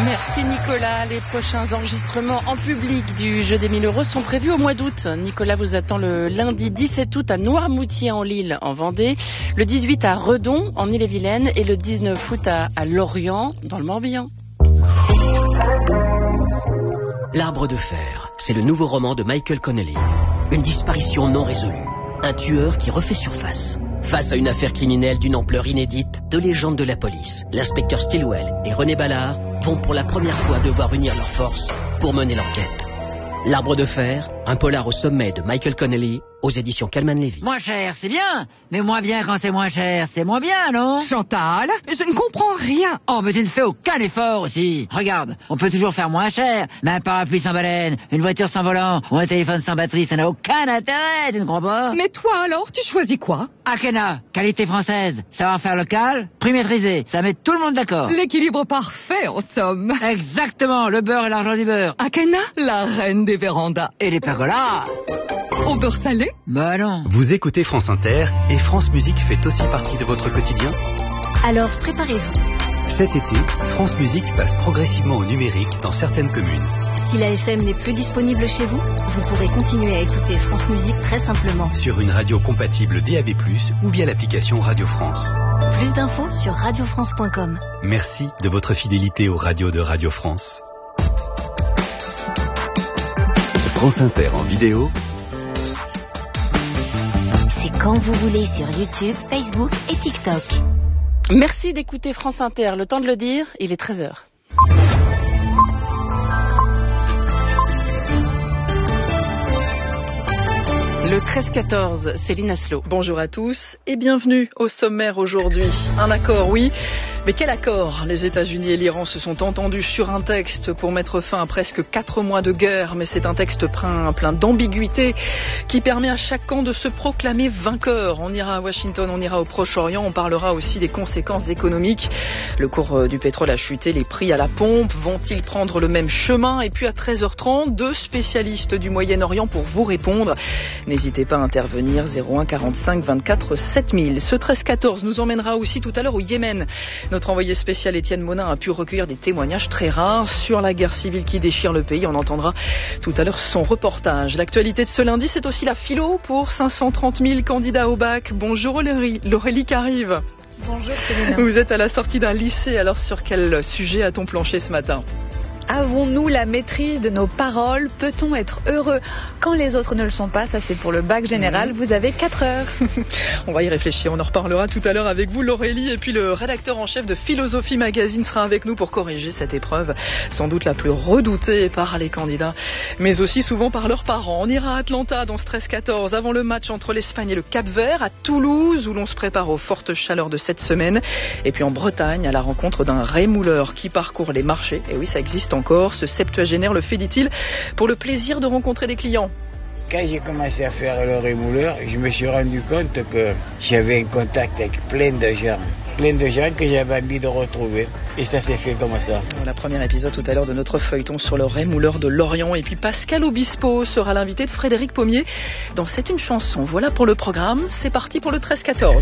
Merci Nicolas. Les prochains enregistrements en public du Jeu des 1000 € sont prévus au mois d'août. Nicolas vous attend le lundi 17 août à Noirmoutier-en-l'Île en Vendée, le 18 à Redon en Ille-et-Vilaine et le 19 août à Lorient dans le Morbihan. L'Arbre de fer, c'est le nouveau roman de Michael Connelly. Une disparition non résolue. Un tueur qui refait surface. Face à une affaire criminelle d'une ampleur inédite, deux légendes de la police, l'inspecteur Stilwell et René Ballard, vont pour la première fois devoir unir leurs forces pour mener l'enquête. L'Arbre de fer, un polar au sommet de Michael Connelly, aux éditions Calman Levy. Moins cher, c'est bien, mais moins bien quand c'est moins cher, c'est moins bien, non? Chantal, je ne comprends rien. Oh, mais tu ne fais aucun effort aussi. Regarde, on peut toujours faire moins cher, mais un parapluie sans baleine, une voiture sans volant, ou un téléphone sans batterie, ça n'a aucun intérêt, tu ne crois pas? Mais toi alors, tu choisis quoi? Akena, qualité française, savoir-faire local, prix maîtrisé, ça met tout le monde d'accord. L'équilibre parfait, en somme. Exactement, le beurre et l'argent du beurre. Akena, la reine des vérandas. Et les pergolas. Au beurre salé? Bah non. Vous écoutez France Inter et France Musique fait aussi partie de votre quotidien? Alors préparez-vous. Cet été, France Musique passe progressivement au numérique dans certaines communes. Si la FM n'est plus disponible chez vous, vous pourrez continuer à écouter France Musique très simplement. Sur une radio compatible DAB+, ou via l'application Radio France. Plus d'infos sur radiofrance.com. Merci de votre fidélité aux radios de Radio France. France Inter en vidéo. C'est quand vous voulez sur YouTube, Facebook et TikTok. Merci d'écouter France Inter. Le temps de le dire, il est 13h. Le 13-14, Céline Aslo. Bonjour à tous et bienvenue au sommaire aujourd'hui. Un accord, oui. Mais quel accord? Les États-Unis et l'Iran se sont entendus sur un texte pour mettre fin à presque 4 mois de guerre. Mais c'est un texte plein d'ambiguïté qui permet à chaque camp de se proclamer vainqueur. On ira à Washington, on ira au Proche-Orient, on parlera aussi des conséquences économiques. Le cours du pétrole a chuté, les prix à la pompe vont-ils prendre le même chemin? Et puis à 13h30, 2 spécialistes du Moyen-Orient pour vous répondre. N'hésitez pas à intervenir, 01 45 24 7000. Ce 13-14 nous emmènera aussi tout à l'heure au Yémen. Notre envoyé spécial Étienne Monin a pu recueillir des témoignages très rares sur la guerre civile qui déchire le pays. On entendra tout à l'heure son reportage. L'actualité de ce lundi, c'est aussi la philo pour 530 000 candidats au bac. Bonjour Aurélie Carive. Bonjour Céline. Vous êtes à la sortie d'un lycée, alors sur quel sujet a-t-on planché ce matin ? Avons-nous la maîtrise de nos paroles? Peut-on être heureux quand les autres ne le sont pas? Ça, c'est pour le bac général. Vous avez 4 heures. On va y réfléchir. On en reparlera tout à l'heure avec vous, Laurélie. Et puis le rédacteur en chef de Philosophie Magazine sera avec nous pour corriger cette épreuve, sans doute la plus redoutée par les candidats, mais aussi souvent par leurs parents. On ira à Atlanta dans ce 13-14 avant le match entre l'Espagne et le Cap-Vert, à Toulouse où l'on se prépare aux fortes chaleurs de cette semaine. Et puis en Bretagne, à la rencontre d'un rémouleur qui parcourt les marchés. Et oui, ça existe encore. Ce septuagénaire le fait, dit-il, pour le plaisir de rencontrer des clients. Quand j'ai commencé à faire le rémouleur, je me suis rendu compte que j'avais un contact avec plein de gens que j'avais envie de retrouver. Et ça s'est fait comme ça. Voilà, premier épisode tout à l'heure de notre feuilleton sur le rémouleur de Lorient. Et puis Pascal Obispo sera l'invité de Frédéric Pommier dans C'est une chanson. Voilà pour le programme. C'est parti pour le 13-14.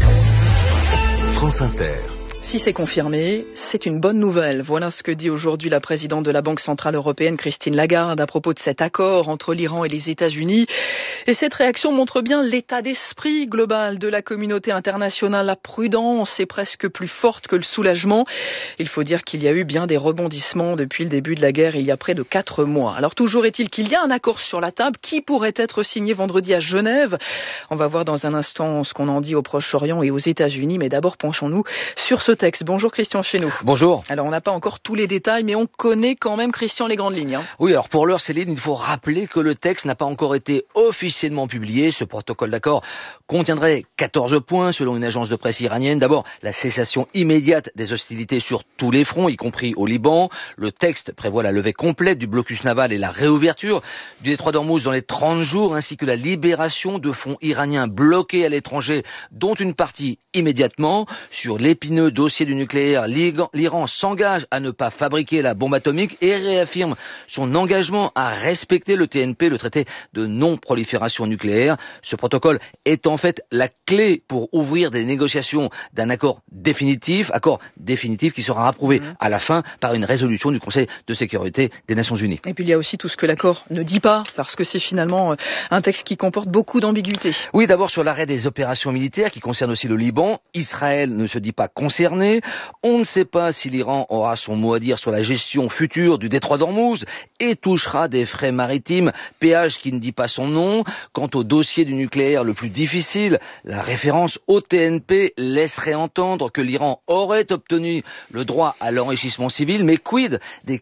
France Inter. Si c'est confirmé, c'est une bonne nouvelle. Voilà ce que dit aujourd'hui la présidente de la Banque Centrale Européenne, Christine Lagarde, à propos de cet accord entre l'Iran et les États-Unis. Et cette réaction montre bien l'état d'esprit global de la communauté internationale. La prudence est presque plus forte que le soulagement. Il faut dire qu'il y a eu bien des rebondissements depuis le début de la guerre, il y a près de 4 mois. Alors toujours est-il qu'il y a un accord sur la table qui pourrait être signé vendredi à Genève. On va voir dans un instant ce qu'on en dit au Proche-Orient et aux États-Unis. Mais d'abord, penchons-nous sur ce texte. Bonjour Christian Cheneau. Bonjour. Alors on n'a pas encore tous les détails, mais on connaît quand même, Christian, les grandes lignes. Oui, alors pour l'heure, Céline, il faut rappeler que le texte n'a pas encore été officiellement publié. Ce protocole d'accord contiendrait 14 points selon une agence de presse iranienne. D'abord, la cessation immédiate des hostilités sur tous les fronts, y compris au Liban. Le texte prévoit la levée complète du blocus naval et la réouverture du détroit d'Ormuz dans les 30 jours, ainsi que la libération de fonds iraniens bloqués à l'étranger, dont une partie immédiatement. Sur l'épineux dossier dossier du nucléaire, l'Iran s'engage à ne pas fabriquer la bombe atomique et réaffirme son engagement à respecter le TNP, le traité de non-prolifération nucléaire. Ce protocole est en fait la clé pour ouvrir des négociations d'un accord définitif qui sera approuvé à la fin par une résolution du Conseil de sécurité des Nations Unies. Et puis il y a aussi tout ce que l'accord ne dit pas, parce que c'est finalement un texte qui comporte beaucoup d'ambiguïté. Oui, d'abord sur l'arrêt des opérations militaires qui concerne aussi le Liban. Israël ne se dit pas concerné. On ne sait pas si l'Iran aura son mot à dire sur la gestion future du détroit d'Ormuz et touchera des frais maritimes, péage qui ne dit pas son nom. Quant au dossier du nucléaire le plus difficile, la référence au TNP laisserait entendre que l'Iran aurait obtenu le droit à l'enrichissement civil, mais quid des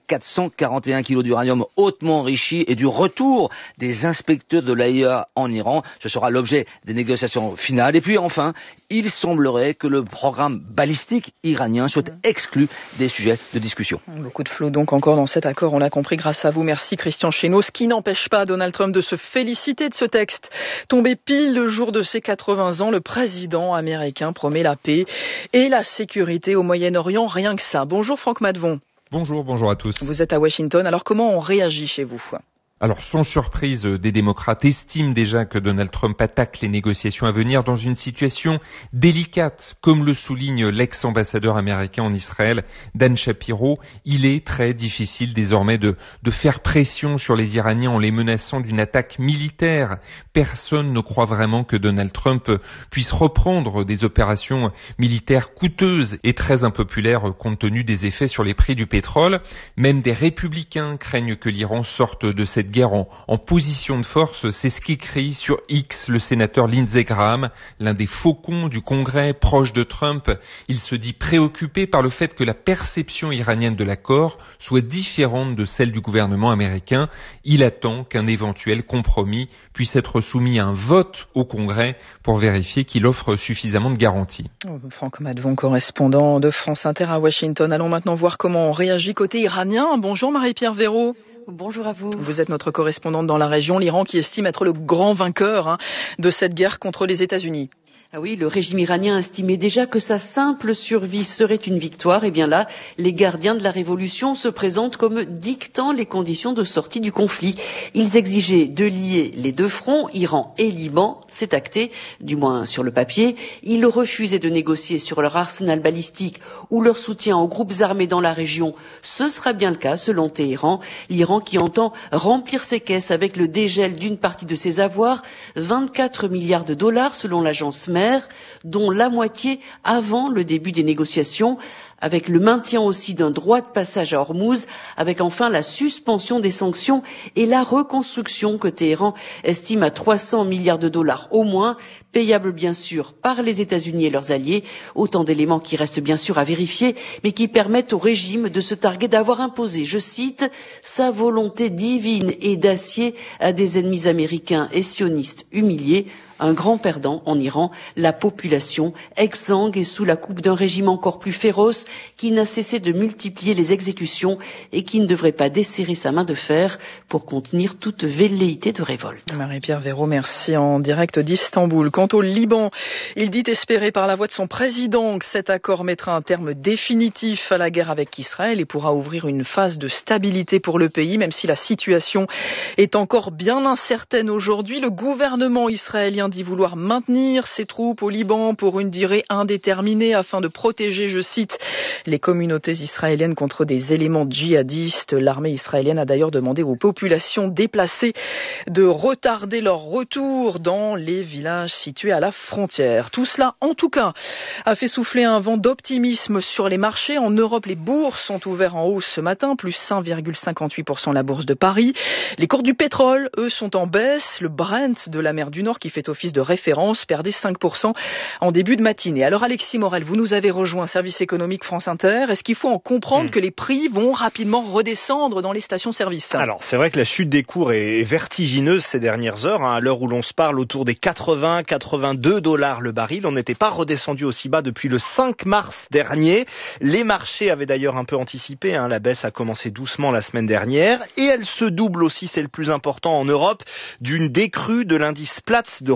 441 kilos d'uranium hautement enrichi et du retour des inspecteurs de l'AIEA en Iran? Ce sera l'objet des négociations finales. Et puis enfin, il semblerait que le programme balistique iranien soit exclu des sujets de discussion. Beaucoup de flou donc encore dans cet accord, on l'a compris grâce à vous. Merci Christian Chesneau, ce qui n'empêche pas Donald Trump de se féliciter de ce texte. Tombé pile le jour de ses 80 ans, le président américain promet la paix et la sécurité au Moyen-Orient, rien que ça. Bonjour Franck Madvon. Bonjour à tous. Vous êtes à Washington, alors comment on réagit chez vous ? Alors, sans surprise, des démocrates estiment déjà que Donald Trump attaque les négociations à venir dans une situation délicate. Comme le souligne l'ex-ambassadeur américain en Israël, Dan Shapiro, il est très difficile désormais de faire pression sur les Iraniens en les menaçant d'une attaque militaire. Personne ne croit vraiment que Donald Trump puisse reprendre des opérations militaires coûteuses et très impopulaires compte tenu des effets sur les prix du pétrole. Même des républicains craignent que l'Iran sorte de cette guerre en position de force. C'est ce qu'écrit sur X le sénateur Lindsey Graham, l'un des faucons du Congrès proche de Trump. Il se dit préoccupé par le fait que la perception iranienne de l'accord soit différente de celle du gouvernement américain. Il attend qu'un éventuel compromis puisse être soumis à un vote au Congrès pour vérifier qu'il offre suffisamment de garanties. Franck Madvon, correspondant de France Inter à Washington. Allons maintenant voir comment on réagit côté iranien. Bonjour Marie-Pierre Véraud. Bonjour à vous. Vous êtes notre correspondante dans la région, l'Iran qui estime être le grand vainqueur de cette guerre contre les États-Unis. Ah oui, le régime iranien estimait déjà que sa simple survie serait une victoire. Et bien là, les gardiens de la révolution se présentent comme dictant les conditions de sortie du conflit. Ils exigeaient de lier les deux fronts, Iran et Liban. C'est acté, du moins sur le papier. Ils refusaient de négocier sur leur arsenal balistique ou leur soutien aux groupes armés dans la région. Ce sera bien le cas, selon Téhéran. L'Iran qui entend remplir ses caisses avec le dégel d'une partie de ses avoirs, 24 milliards de dollars selon l'agence MER, dont la moitié avant le début des négociations, avec le maintien aussi d'un droit de passage à Ormuz, avec enfin la suspension des sanctions et la reconstruction que Téhéran estime à 300 milliards de dollars au moins, payables bien sûr par les États-Unis et leurs alliés, autant d'éléments qui restent bien sûr à vérifier, mais qui permettent au régime de se targuer d'avoir imposé, je cite, sa volonté divine et d'acier à des ennemis américains et sionistes humiliés. Un grand perdant en Iran, la population exsangue et sous la coupe d'un régime encore plus féroce qui n'a cessé de multiplier les exécutions et qui ne devrait pas desserrer sa main de fer pour contenir toute velléité de révolte. Marie-Pierre Véraud, merci, en direct d'Istanbul. Quant au Liban, il dit espérer par la voix de son président que cet accord mettra un terme définitif à la guerre avec Israël et pourra ouvrir une phase de stabilité pour le pays, même si la situation est encore bien incertaine aujourd'hui. Le gouvernement israélien dit vouloir maintenir ses troupes au Liban pour une durée indéterminée afin de protéger, je cite, les communautés israéliennes contre des éléments djihadistes. L'armée israélienne a d'ailleurs demandé aux populations déplacées de retarder leur retour dans les villages situés à la frontière. Tout cela, en tout cas, a fait souffler un vent d'optimisme sur les marchés. En Europe, les bourses sont ouvertes en hausse ce matin, plus 5,58% la bourse de Paris. Les cours du pétrole, eux, sont en baisse. Le Brent de la mer du Nord, qui fait office de référence, perdait 5% en début de matinée. Alors Alexis Morel, vous nous avez rejoint, service économique France Inter. Est-ce qu'il faut en comprendre que les prix vont rapidement redescendre dans les stations-service ? Alors c'est vrai que la chute des cours est vertigineuse ces dernières heures. À l'heure où l'on se parle, autour des 80-82 $ le baril. On n'était pas redescendu aussi bas depuis le 5 mars dernier. Les marchés avaient d'ailleurs un peu anticipé. La baisse a commencé doucement la semaine dernière. Et elle se double aussi, c'est le plus important en Europe, d'une décrue de l'indice Platts de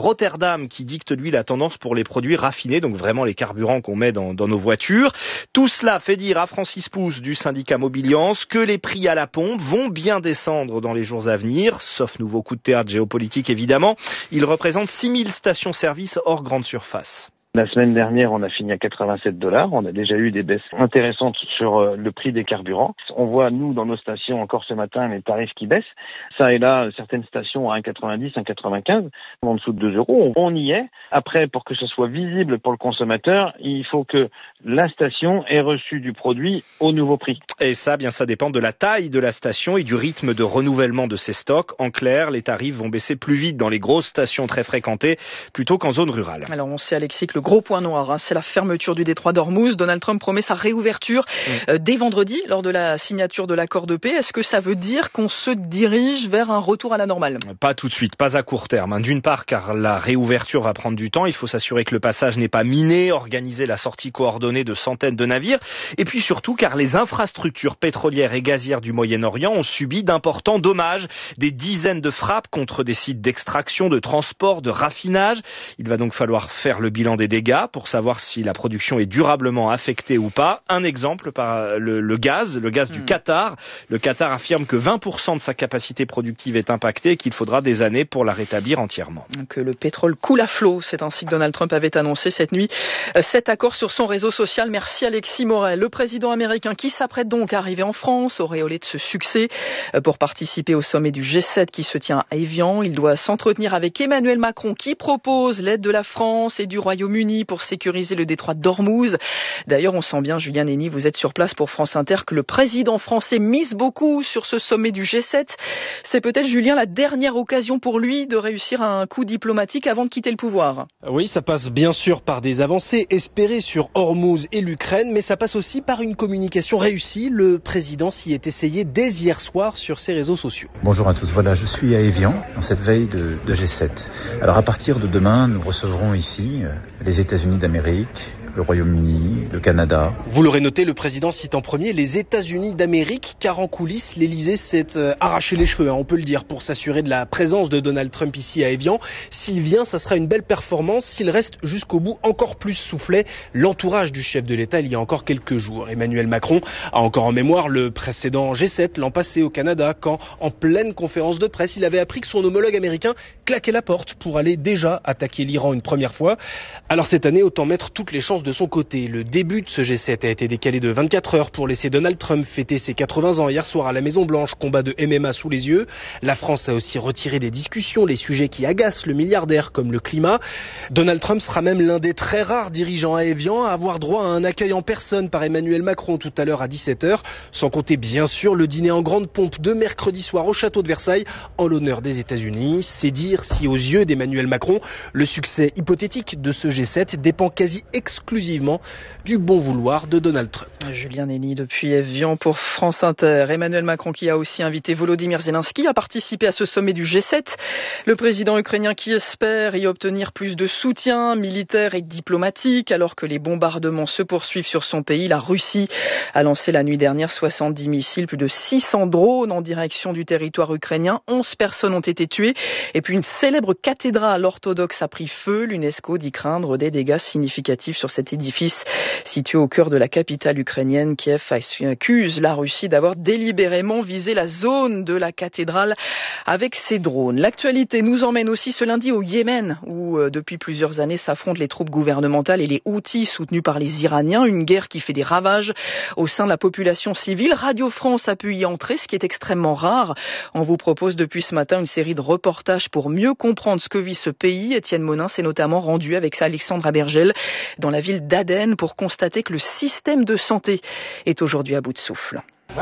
Rotterdam qui dicte lui la tendance pour les produits raffinés, donc vraiment les carburants qu'on met dans nos voitures. Tout cela fait dire à Francis Pousse du syndicat Mobiliance que les prix à la pompe vont bien descendre dans les jours à venir, sauf nouveau coup de théâtre géopolitique évidemment. Il représente 6000 stations-service hors grande surface. La semaine dernière, on a fini à $87. On a déjà eu des baisses intéressantes sur le prix des carburants. On voit, nous, dans nos stations, encore ce matin, les tarifs qui baissent. Ça et là, certaines stations à 1,90, 1,95, en dessous de 2 €. On y est. Après, pour que ce soit visible pour le consommateur, il faut que la station ait reçu du produit au nouveau prix. Et ça, bien, ça dépend de la taille de la station et du rythme de renouvellement de ses stocks. En clair, les tarifs vont baisser plus vite dans les grosses stations très fréquentées plutôt qu'en zone rurale. Alors, on sait, Alexis, que le gros point noir, c'est la fermeture du détroit d'Ormuz. Donald Trump promet sa réouverture dès vendredi, lors de la signature de l'accord de paix. Est-ce que ça veut dire qu'on se dirige vers un retour à la normale? Pas tout de suite, pas à court terme. D'une part, car la réouverture va prendre du temps. Il faut s'assurer que le passage n'est pas miné, organiser la sortie coordonnée de centaines de navires. Et puis surtout, car les infrastructures pétrolières et gazières du Moyen-Orient ont subi d'importants dommages. Des dizaines de frappes contre des sites d'extraction, de transport, de raffinage. Il va donc falloir faire le bilan des dégâts pour savoir si la production est durablement affectée ou pas. Un exemple, par le gaz du Qatar. Le Qatar affirme que 20% de sa capacité productive est impactée et qu'il faudra des années pour la rétablir entièrement. Que le pétrole coule à flot, c'est ainsi que Donald Trump avait annoncé cette nuit cet accord sur son réseau social. Merci Alexis Morel. Le président américain qui s'apprête donc à arriver en France, auréolé de ce succès, pour participer au sommet du G7 qui se tient à Évian. Il doit s'entretenir avec Emmanuel Macron qui propose l'aide de la France et du Royaume-Uni pour sécuriser le détroit d'Ormuz. D'ailleurs, on sent bien, Julien Nény, vous êtes sur place pour France Inter, que le président français mise beaucoup sur ce sommet du G7. C'est peut-être, Julien, la dernière occasion pour lui de réussir un coup diplomatique avant de quitter le pouvoir. Oui, ça passe bien sûr par des avancées espérées sur Ormuz et l'Ukraine, mais ça passe aussi par une communication réussie. Le président s'y est essayé dès hier soir sur ses réseaux sociaux. Bonjour à tous, voilà, je suis à Évian, en cette veille de G7. Alors à partir de demain, nous recevrons ici les États-Unis d'Amérique, le Royaume-Uni, le Canada. Vous l'aurez noté, le président cite en premier les États-Unis d'Amérique, car en coulisses, l'Élysée s'est arraché les cheveux, on peut le dire, pour s'assurer de la présence de Donald Trump ici à Évian. S'il vient, ça sera une belle performance. S'il reste jusqu'au bout, encore plus soufflait l'entourage du chef de l'État il y a encore quelques jours. Emmanuel Macron a encore en mémoire le précédent G7 l'an passé au Canada, quand, en pleine conférence de presse, il avait appris que son homologue américain claquait la porte pour aller déjà attaquer l'Iran une première fois. Alors cette année, autant mettre toutes les chances de son côté. Le début de ce G7 a été décalé de 24 heures pour laisser Donald Trump fêter ses 80 ans hier soir à la Maison-Blanche, combat de MMA sous les yeux. La France a aussi retiré des discussions les sujets qui agacent le milliardaire comme le climat. Donald Trump sera même l'un des très rares dirigeants à Évian à avoir droit à un accueil en personne par Emmanuel Macron tout à l'heure à 17h, sans compter bien sûr le dîner en grande pompe de mercredi soir au château de Versailles en l'honneur des États-Unis. C'est dire si aux yeux d'Emmanuel Macron, le succès hypothétique de ce G7 dépend quasi exclusivement du bon vouloir de Donald Trump. Julien Nény depuis Évian pour France Inter. Emmanuel Macron qui a aussi invité Volodymyr Zelensky à participer à ce sommet du G7. Le président ukrainien qui espère y obtenir plus de soutien militaire et diplomatique alors que les bombardements se poursuivent sur son pays. La Russie a lancé la nuit dernière 70 missiles, plus de 600 drones en direction du territoire ukrainien. 11 personnes ont été tuées et puis une célèbre cathédrale orthodoxe a pris feu. L'UNESCO dit craindre des dégâts significatifs sur cet édifice situé au cœur de la capitale ukrainienne. Kiev accuse la Russie d'avoir délibérément visé la zone de la cathédrale avec ses drones. L'actualité nous emmène aussi ce lundi au Yémen où depuis plusieurs années s'affrontent les troupes gouvernementales et les Houthis soutenus par les Iraniens. Une guerre qui fait des ravages au sein de la population civile. Radio France a pu y entrer, ce qui est extrêmement rare. On vous propose depuis ce matin une série de reportages pour mieux comprendre ce que vit ce pays. Étienne Monin s'est notamment rendu avec Alexandra Bergel dans la ville d'Aden pour constater que le système de santé est aujourd'hui à bout de souffle.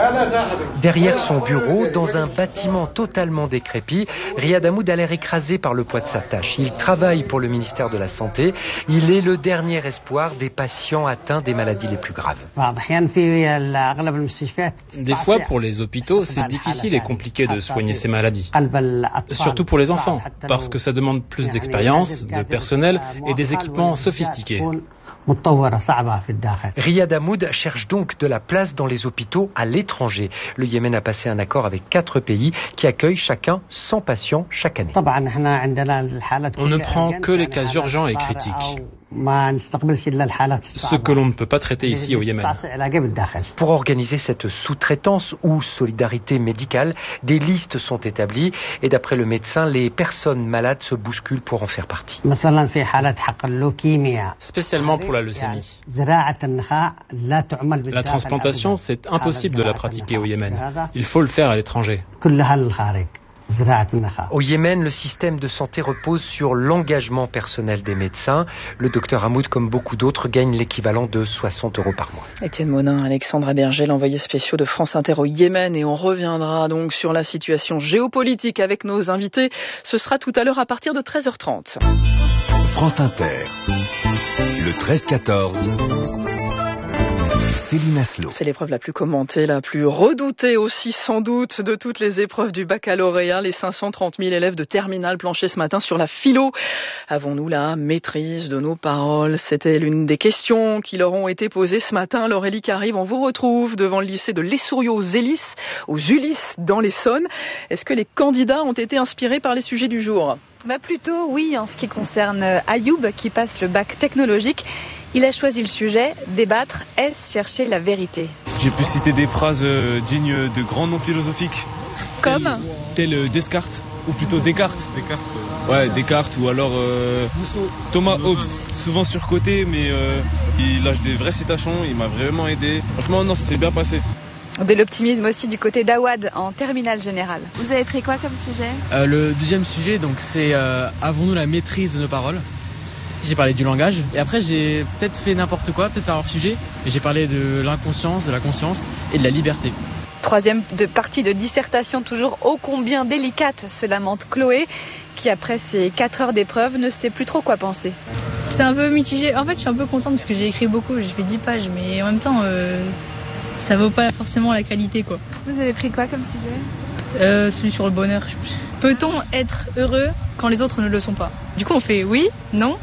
Derrière son bureau, dans un bâtiment totalement décrépit, Riyad Hamoud a l'air écrasé par le poids de sa tâche. Il travaille pour le ministère de la Santé. Il est le dernier espoir des patients atteints des maladies les plus graves. Des fois, pour les hôpitaux, c'est difficile et compliqué de soigner ces maladies. Surtout pour les enfants, parce que ça demande plus d'expérience, de personnel et des équipements sophistiqués. Riyad Hamoud cherche donc de la place dans les hôpitaux à l'étranger. Le Yémen a passé un accord avec 4 pays qui accueillent chacun 100 patients chaque année. On ne prend que les cas urgents et critiques. Ce que l'on ne peut pas traiter ici au Yémen. Pour organiser cette sous-traitance ou solidarité médicale, des listes sont établies et d'après le médecin, les personnes malades se bousculent pour en faire partie. Spécialement pour la leucémie. La transplantation, c'est impossible de la pratiquer au Yémen. Il faut le faire à l'étranger. Au Yémen, le système de santé repose sur l'engagement personnel des médecins. Le docteur Hamoud, comme beaucoup d'autres, gagne l'équivalent de 60 € par mois. Étienne Monin, Alexandre Berger, l'envoyé spécial de France Inter au Yémen, et on reviendra donc sur la situation géopolitique avec nos invités. Ce sera tout à l'heure à partir de 13h30. France Inter, le 13-14. Céline Aslo. C'est l'épreuve la plus commentée, la plus redoutée aussi sans doute de toutes les épreuves du baccalauréat. Les 530 000 élèves de terminale planchaient ce matin sur la philo. Avons-nous la maîtrise de nos paroles? C'était l'une des questions qui leur ont été posées ce matin. Laurélie Carive, on vous retrouve devant le lycée de l'Essouriau aux Ulysses dans l'Essonne. Est-ce que les candidats ont été inspirés par les sujets du jour? Plutôt oui, en ce qui concerne Ayoub qui passe le bac technologique. Il a choisi le sujet, débattre, est-ce chercher la vérité? J'ai pu citer des phrases dignes de grands noms philosophiques. Comme tel Descartes, ou plutôt Descartes. Ouais, Descartes, ou alors Thomas Hobbes, souvent surcoté, mais il lâche des vraies citations, il m'a vraiment aidé. Franchement, non, ça s'est bien passé. De l'optimisme aussi du côté d'Awad en terminale générale. Vous avez pris quoi comme sujet? Le deuxième sujet, donc, c'est avons-nous la maîtrise de nos paroles? J'ai parlé du langage et après j'ai peut-être fait n'importe quoi, peut-être hors sujet, mais j'ai parlé de l'inconscience, de la conscience et de la liberté. Troisième partie de dissertation toujours ô combien délicate, se lamente Chloé, qui après ces 4 heures d'épreuve ne sait plus trop quoi penser. C'est un peu mitigé. En fait, je suis un peu contente parce que j'ai écrit beaucoup, j'ai fait 10 pages, mais en même temps, ça vaut pas forcément la qualité, quoi. Vous avez pris quoi comme sujet? Celui sur le bonheur. Peut-on être heureux quand les autres ne le sont pas? Du coup, on fait oui, non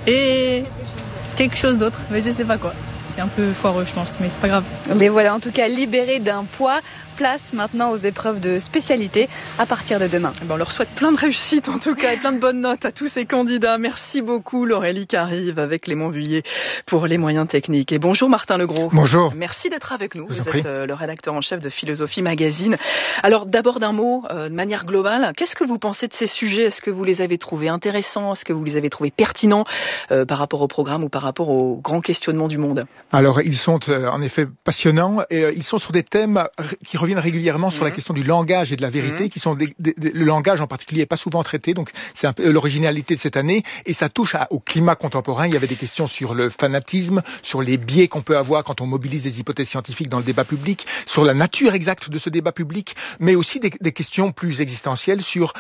et quelque chose d'autre, mais je sais pas quoi. C'est un peu foireux, je pense, mais c'est pas grave. Mais voilà, en tout cas, libéré d'un poids, place maintenant aux épreuves de spécialité à partir de demain. On leur souhaite plein de réussite en tout cas et plein de bonnes notes à tous ces candidats. Merci beaucoup Laurélie Carive avec Clément Vuillet pour les moyens techniques. Et bonjour Martin Legros. Bonjour. Merci d'être avec nous. Vous êtes le rédacteur en chef de Philosophie Magazine. Alors d'abord d'un mot, de manière globale, qu'est-ce que vous pensez de ces sujets? Est-ce que vous les avez trouvés intéressants? Est-ce que vous les avez trouvés pertinents par rapport au programme ou par rapport aux grands questionnements du monde? Alors ils sont en effet passionnants et ils sont sur des thèmes qui reviennent régulièrement sur la question du langage et de la vérité, qui sont le langage en particulier n'est pas souvent traité, donc c'est un peu l'originalité de cette année, et ça touche au climat contemporain. Il y avait des questions sur le fanatisme, sur les biais qu'on peut avoir quand on mobilise des hypothèses scientifiques dans le débat public, sur la nature exacte de ce débat public, mais aussi des questions plus existentielles sur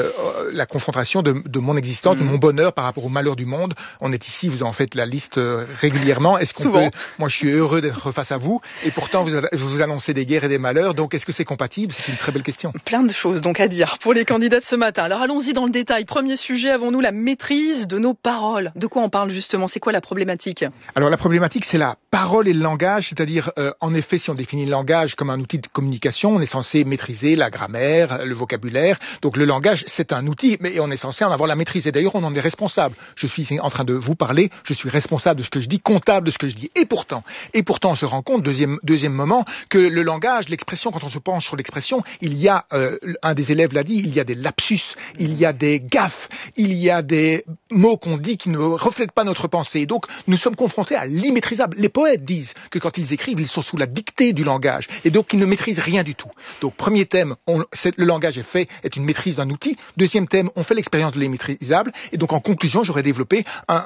la confrontation de mon existence, de mon bonheur par rapport au malheur du monde. On est ici, vous en faites la liste régulièrement. Est-ce qu'on peut... Moi, je suis heureux d'être face à vous, et pourtant vous annoncez des guerres et des malheurs. Donc, est-ce que c'est compatible? C'est une très belle question. Plein de choses donc à dire pour les candidats de ce matin. Alors allons-y dans le détail. Premier sujet, avons-nous la maîtrise de nos paroles? De quoi on parle justement? C'est quoi la problématique? Alors la problématique, c'est la parole et le langage, c'est-à-dire en effet, si on définit le langage comme un outil de communication, on est censé maîtriser la grammaire, le vocabulaire. Donc le langage, c'est un outil, mais on est censé en avoir la maîtrise. Et d'ailleurs, on en est responsable. Je suis en train de vous parler, je suis responsable de ce que je dis, comptable de ce que je dis. Et pourtant, on se rend compte, deuxième moment, que le langage, l'expression, quand on se penche sur l'expression, il y a, un des élèves l'a dit, il y a des lapsus, il y a des gaffes, il y a des mots qu'on dit qui ne reflètent pas notre pensée. Donc, nous sommes confrontés à l'immaîtrisable. Les poètes disent que quand ils écrivent, ils sont sous la dictée du langage, et donc ils ne maîtrisent rien du tout. Donc, premier thème, le langage est une maîtrise d'un outil. Deuxième thème, on fait l'expérience de l'immaîtrisable. Et donc, en conclusion, j'aurais développé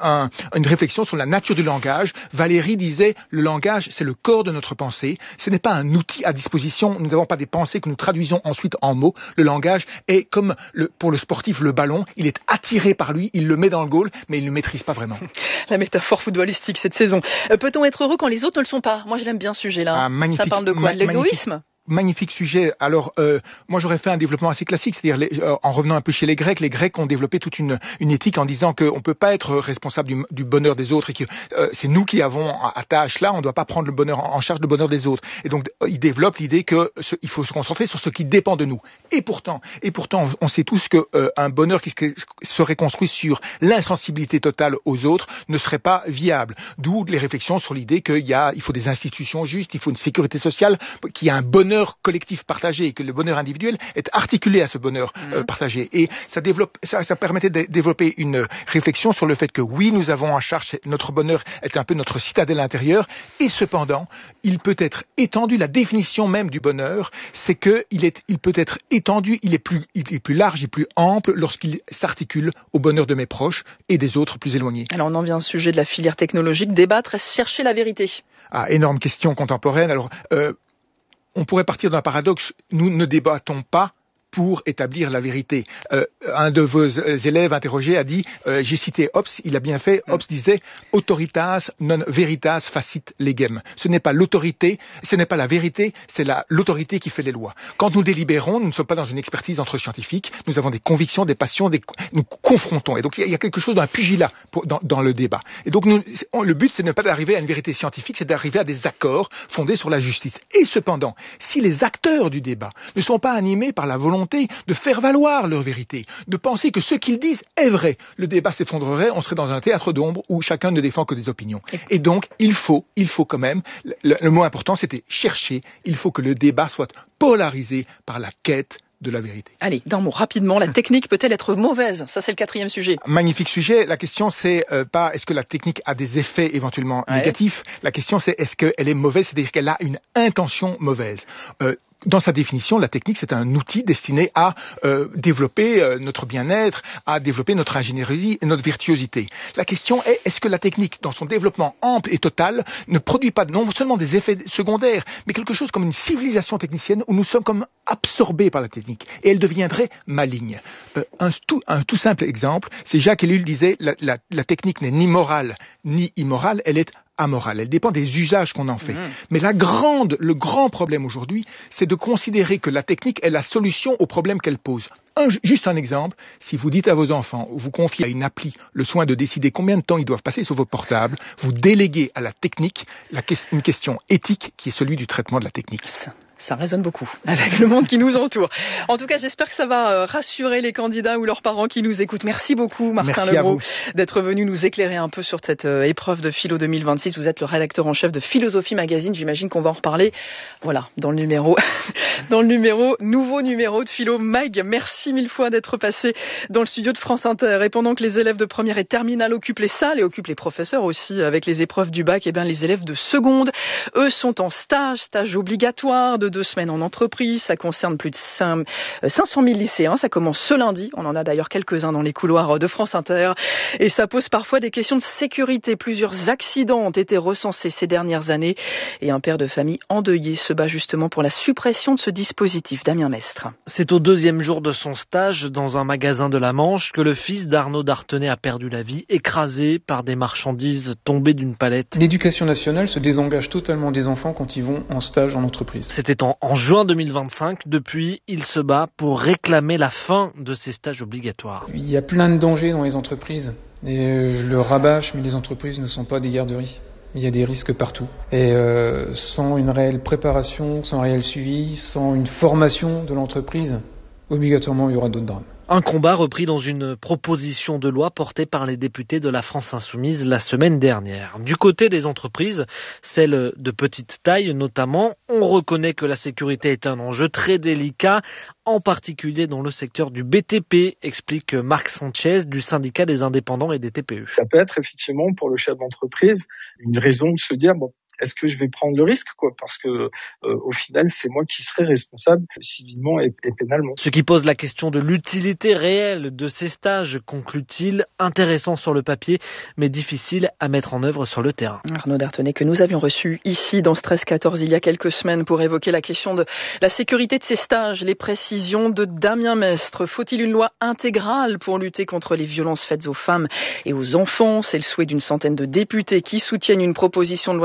une réflexion sur la nature du langage. Valérie disait, le langage, c'est le corps de notre pensée. Ce n'est pas un outil à disposition. Nous n'avons pas des pensées que nous traduisons ensuite en mots. Le langage est comme pour le sportif le ballon, il est attiré par lui, il le met dans le goal, mais il ne le maîtrise pas vraiment. La métaphore footballistique cette saison. Peut-on être heureux quand les autres ne le sont pas? Moi je l'aime bien ce sujet-là. Ça parle de quoi? De l'égoïsme? magnifique sujet. Alors, moi j'aurais fait un développement assez classique, c'est-à-dire en revenant un peu chez les Grecs ont développé toute une éthique en disant qu'on ne peut pas être responsable du bonheur des autres et que c'est nous qui avons à tâche là, on ne doit pas prendre le bonheur en charge le bonheur des autres. Et donc ils développent l'idée qu'il faut se concentrer sur ce qui dépend de nous. Et pourtant, on sait tous que un bonheur qui serait construit sur l'insensibilité totale aux autres ne serait pas viable. D'où les réflexions sur l'idée qu'il faut des institutions justes, il faut une sécurité sociale, qu'il y a un bonheur collectif partagé et que le bonheur individuel est articulé à ce bonheur partagé. Et ça permettait de développer une réflexion sur le fait que oui, nous avons en charge, notre bonheur est un peu notre citadelle intérieure, et cependant, il peut être étendu, la définition même du bonheur, c'est qu'il peut être étendu, il est plus large et plus ample lorsqu'il s'articule au bonheur de mes proches et des autres plus éloignés. Alors on en vient au sujet de la filière technologique, débattre et chercher la vérité. Énorme question contemporaine. Alors, on pourrait partir d'un paradoxe, nous ne débattons pas pour établir la vérité. Un de vos élèves interrogés a dit, j'ai cité Hobbes, il a bien fait, Hobbes disait « autoritas non veritas facit legem ». Ce n'est pas l'autorité, ce n'est pas la vérité, c'est l'autorité qui fait les lois. Quand nous délibérons, nous ne sommes pas dans une expertise entre scientifiques, nous avons des convictions, des passions, nous confrontons. Et donc il y a quelque chose d'un pugilat dans le débat. Et donc le but, c'est de ne pas d'arriver à une vérité scientifique, c'est d'arriver à des accords fondés sur la justice. Et cependant, si les acteurs du débat ne sont pas animés par la volonté de faire valoir leur vérité, de penser que ce qu'ils disent est vrai, le débat s'effondrerait, on serait dans un théâtre d'ombre où chacun ne défend que des opinions. Et donc, il faut quand même, le mot important c'était chercher, il faut que le débat soit polarisé par la quête de la vérité. Allez, d'un mot, rapidement, la technique peut-elle être mauvaise? Ça, c'est le 4e sujet. Magnifique sujet. La question, c'est pas est-ce que la technique a des effets éventuellement négatifs. La question, c'est est-ce qu'elle est mauvaise, c'est-à-dire qu'elle a une intention mauvaise. Dans sa définition, la technique, c'est un outil destiné à développer notre bien-être, à développer notre ingénierie et notre virtuosité. La question est, est-ce que la technique, dans son développement ample et total, ne produit pas non seulement des effets secondaires, mais quelque chose comme une civilisation technicienne où nous sommes comme absorbés par la technique et elle deviendrait maligne. Un tout simple exemple, c'est Jacques Ellul disait, la technique n'est ni morale ni immorale, elle est amorale. Elle dépend des usages qu'on en fait. Mais le grand problème aujourd'hui, c'est de considérer que la technique est la solution aux problèmes qu'elle pose. Juste un exemple, si vous dites à vos enfants, vous confiez à une appli le soin de décider combien de temps ils doivent passer sur votre portable, vous déléguez à la technique une question éthique qui est celui du traitement de la technique. Ça résonne beaucoup avec le monde qui nous entoure. En tout cas, j'espère que ça va rassurer les candidats ou leurs parents qui nous écoutent. Merci beaucoup, Martin Lebros, d'être venu nous éclairer un peu sur cette épreuve de philo 2026. Vous êtes le rédacteur en chef de Philosophie Magazine. J'imagine qu'on va en reparler. Voilà, dans le nouveau numéro de Philo Mag. Merci mille fois d'être passé dans le studio de France Inter. Et pendant que les élèves de première et terminale occupent les salles et occupent les professeurs aussi avec les épreuves du bac, les élèves de seconde, eux, sont en stage obligatoire de 2 semaines en entreprise. Ça concerne plus de 500 000 lycéens. Ça commence ce lundi. On en a d'ailleurs quelques-uns dans les couloirs de France Inter. Et ça pose parfois des questions de sécurité. Plusieurs accidents ont été recensés ces dernières années. Et un père de famille endeuillé se bat justement pour la suppression de ce dispositif. Damien Mestre. C'est au 2e jour de son stage dans un magasin de la Manche que le fils d'Arnaud Dartenay a perdu la vie, écrasé par des marchandises tombées d'une palette. L'éducation nationale se désengage totalement des enfants quand ils vont en stage en entreprise. C'était en juin 2025. Depuis, il se bat pour réclamer la fin de ces stages obligatoires. Il y a plein de dangers dans les entreprises. Et je le rabâche, mais les entreprises ne sont pas des garderies. Il y a des risques partout. Et sans une réelle préparation, sans un réel suivi, sans une formation de l'entreprise, obligatoirement il y aura d'autres drames. Un combat repris dans une proposition de loi portée par les députés de la France Insoumise la semaine dernière. Du côté des entreprises, celles de petite taille notamment, on reconnaît que la sécurité est un enjeu très délicat, en particulier dans le secteur du BTP, explique Marc Sanchez du syndicat des indépendants et des TPE. Ça peut être effectivement pour le chef d'entreprise une raison de se dire est-ce que je vais prendre le risque parce que au final c'est moi qui serai responsable civilement et pénalement. Ce qui pose la question de l'utilité réelle de ces stages, conclut-il, intéressant sur le papier mais difficile à mettre en œuvre sur le terrain. Arnaud Dartenay que nous avions reçu ici dans Stress 14 il y a quelques semaines pour évoquer la question de la sécurité de ces stages, les précisions de Damien Mestre. Faut-il une loi intégrale pour lutter contre les violences faites aux femmes et aux enfants? C'est le souhait d'une centaine de députés qui soutiennent une proposition de loi sociale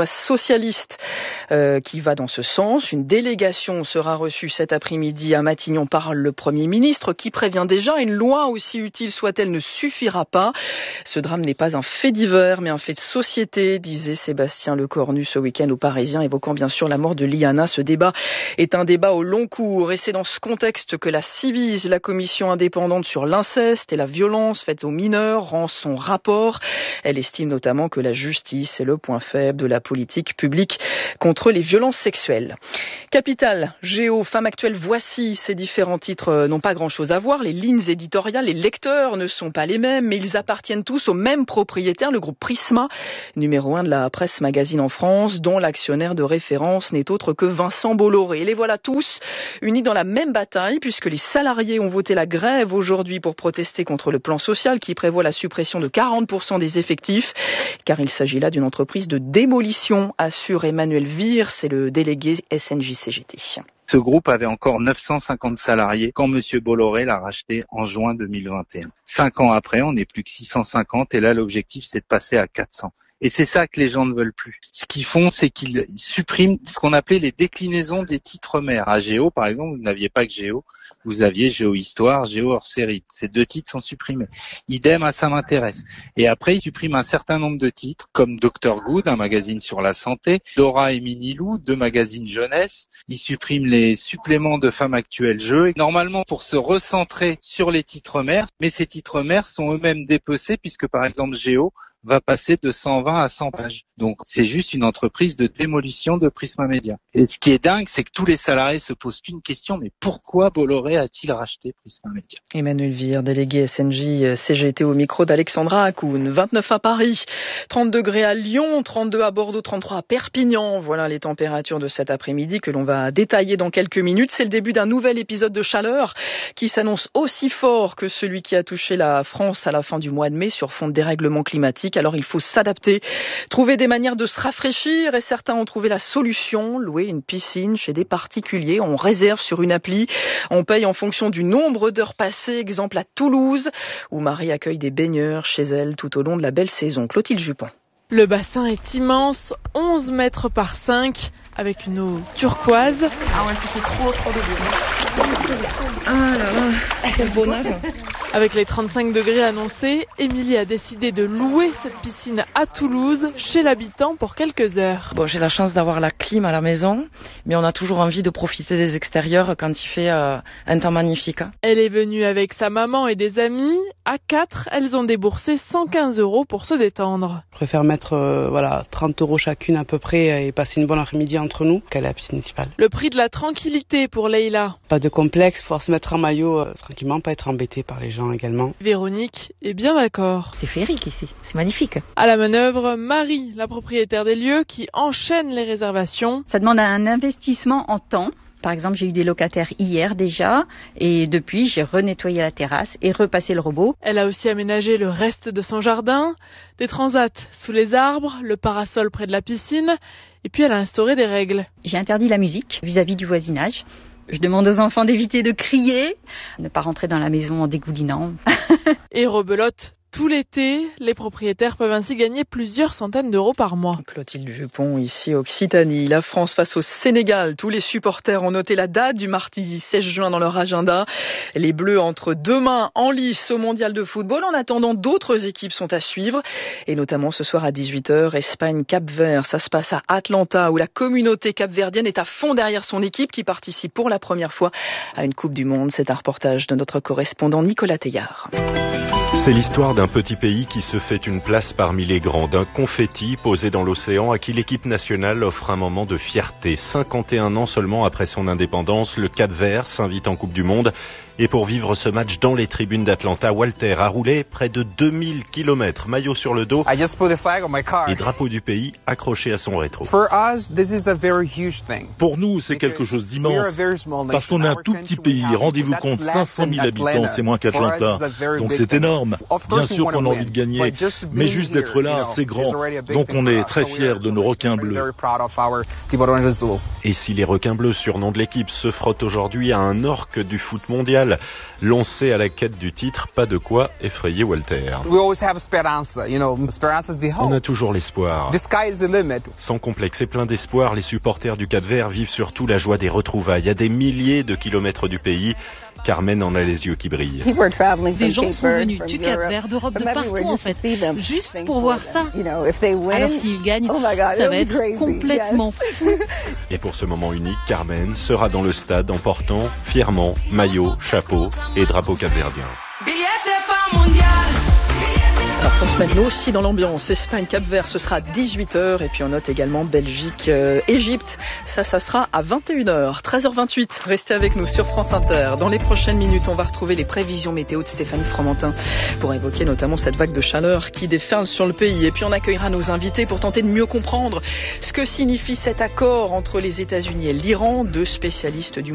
socialiste qui va dans ce sens. Une délégation sera reçue cet après-midi à Matignon par le Premier ministre qui prévient déjà, une loi aussi utile soit-elle ne suffira pas. Ce drame n'est pas un fait divers mais un fait de société, disait Sébastien Lecornu ce week-end aux Parisiens, évoquant bien sûr la mort de Liana. Ce débat est un débat au long cours et c'est dans ce contexte que la Ciivise, la commission indépendante sur l'inceste et la violence faite aux mineurs, rend son rapport. Elle estime notamment que la justice est le point faible de la politique publique contre les violences sexuelles. Capital, Géo, Femme actuelle, voici. Ces différents titres n'ont pas grand-chose à voir. Les lignes éditoriales, les lecteurs ne sont pas les mêmes, mais ils appartiennent tous au même propriétaire, le groupe Prisma, numéro 1 de la presse magazine en France, dont l'actionnaire de référence n'est autre que Vincent Bolloré. Et les voilà tous unis dans la même bataille, puisque les salariés ont voté la grève aujourd'hui pour protester contre le plan social qui prévoit la suppression de 40% des effectifs, car il s'agit là d'une entreprise de démolition, assure Emmanuel Vire, c'est le délégué SNJ-CGT. Ce groupe avait encore 950 salariés quand M. Bolloré l'a racheté en juin 2021. 5 ans après, on n'est plus que 650 et là, l'objectif, c'est de passer à 400. Et c'est ça que les gens ne veulent plus. Ce qu'ils font, c'est qu'ils suppriment ce qu'on appelait les déclinaisons des titres mères. À Géo, par exemple, vous n'aviez pas que Géo. Vous aviez Géo Histoire, Géo hors série. Ces 2 titres sont supprimés. Idem à Ça m'intéresse. Et après, ils suppriment un certain nombre de titres, comme Dr Good, un magazine sur la santé, Dora et Minilou, 2 magazines jeunesse. Ils suppriment les suppléments de Femmes actuelles jeux. Normalement, pour se recentrer sur les titres mères, mais ces titres mères sont eux-mêmes dépecés, puisque par exemple Géo va passer de 120 à 100 pages. Donc, c'est juste une entreprise de démolition de Prisma Media. Et ce qui est dingue, c'est que tous les salariés se posent qu'une question, mais pourquoi Bolloré a-t-il racheté Prisma Media ? Emmanuel Vire, délégué SNJ CGT au micro d'Alexandra Akoun. 29 à Paris, 30 degrés à Lyon, 32 à Bordeaux, 33 à Perpignan. Voilà les températures de cet après-midi que l'on va détailler dans quelques minutes. C'est le début d'un nouvel épisode de chaleur qui s'annonce aussi fort que celui qui a touché la France à la fin du mois de mai sur fond de dérèglement climatique. Alors il faut s'adapter, trouver des manières de se rafraîchir et certains ont trouvé la solution, louer une piscine chez des particuliers. On réserve sur une appli, on paye en fonction du nombre d'heures passées, exemple à Toulouse où Marie accueille des baigneurs chez elle tout au long de la belle saison. Clotilde Jupon. Le bassin est immense, 11 mètres par 5, avec une eau turquoise. Ah ouais, c'était trop de bien. Ah là là, quel bonheur. Avec les 35 degrés annoncés, Émilie a décidé de louer cette piscine à Toulouse, chez l'habitant, pour quelques heures. Bon, j'ai la chance d'avoir la clim à la maison, mais on a toujours envie de profiter des extérieurs quand il fait un temps magnifique. Elle est venue avec sa maman et des amis. À 4, elles ont déboursé 115 € pour se détendre. Je préfère mettre 30 € chacune à peu près et passer une bonne après-midi entre nous qu'aller à la piscine municipale. Le prix de la tranquillité pour Leïla. Pas de complexe, pouvoir se mettre en maillot tranquillement, pas être embêté par les gens également. Véronique est bien d'accord. C'est féerique ici, c'est magnifique. À la manœuvre, Marie, la propriétaire des lieux, qui enchaîne les réservations. Ça demande un investissement en temps. Par exemple, j'ai eu des locataires hier déjà et depuis, j'ai renettoyé la terrasse et repassé le robot. Elle a aussi aménagé le reste de son jardin, des transats sous les arbres, le parasol près de la piscine et puis elle a instauré des règles. J'ai interdit la musique vis-à-vis du voisinage. Je demande aux enfants d'éviter de crier, ne pas rentrer dans la maison en dégoulinant. Et rebelote tout l'été, les propriétaires peuvent ainsi gagner plusieurs centaines d'euros par mois. Clotilde Jupon, ici Occitanie. La France face au Sénégal. Tous les supporters ont noté la date du mardi 16 juin dans leur agenda. Les Bleus entrent demain en lice au mondial de football. En attendant, d'autres équipes sont à suivre. Et notamment ce soir à 18h, Espagne-Cap-Vert. Ça se passe à Atlanta où la communauté capverdienne est à fond derrière son équipe qui participe pour la première fois à une Coupe du Monde. C'est un reportage de notre correspondant Nicolas Teillard. C'est l'histoire d'un petit pays qui se fait une place parmi les grands, d'un confetti posé dans l'océan à qui l'équipe nationale offre un moment de fierté. 51 ans seulement après son indépendance, le Cap-Vert s'invite en Coupe du Monde. Et pour vivre ce match dans les tribunes d'Atlanta, Walter a roulé près de 2000 km, maillot sur le dos et drapeau du pays accroché à son rétro. Pour nous, c'est quelque chose d'immense, parce qu'on est un tout petit pays. Rendez-vous compte, 500 000 habitants, c'est moins qu'Atlanta, donc c'est énorme. Bien sûr qu'on a envie de gagner, mais juste d'être là, c'est grand. Donc on est très fiers de nos requins bleus. Et si les requins bleus, surnom de l'équipe, se frottent aujourd'hui à un orque du foot mondial, mondial, lancé à la quête du titre, pas de quoi effrayer Walter. On a toujours l'espoir. Sans complexe et plein d'espoir, les supporters du Cap-Vert vivent surtout la joie des retrouvailles à des milliers de kilomètres du pays. Carmen en a les yeux qui brillent. Des gens sont venus du Cap-Vert, d'Europe, de partout en fait, juste pour voir ça. Alors s'ils gagnent, ça va être complètement fou. Et pour ce moment unique, Carmen sera dans le stade en portant fièrement maillot, chapeau et drapeau capverdien. Alors qu'on se mette nous aussi dans l'ambiance. Espagne-Cap-Vert, ce sera à 18h. Et puis on note également Belgique-Égypte. Ça sera à 21h. 13h28. Restez avec nous sur France Inter. Dans les prochaines minutes, on va retrouver les prévisions météo de Stéphanie Fromentin pour évoquer notamment cette vague de chaleur qui déferle sur le pays. Et puis on accueillera nos invités pour tenter de mieux comprendre ce que signifie cet accord entre les États-Unis et l'Iran. Deux spécialistes du